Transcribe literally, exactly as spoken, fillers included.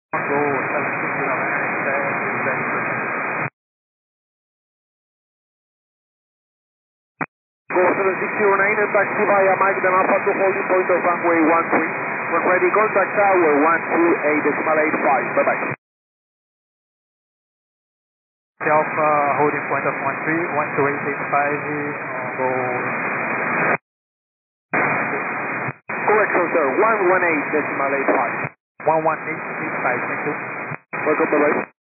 Go seventy kilometers, Go seven six zero nine and taxi via Mike then Alpha to holding point of runway one three. When ready, contact tower one two eight decimal eight five. Bye bye. Alpha holding point of one three, one two eight eight five, go. Correction sir, one one eight decimal eight five. one one eight eight five, thank you. Welcome, bye bye.